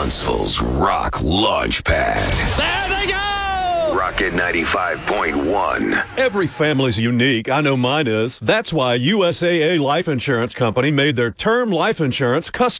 Huntsville's Rock Launchpad. There they go! Rocket 95.1. Every family's unique. I know mine is. That's why USAA Life Insurance Company made their term life insurance custom.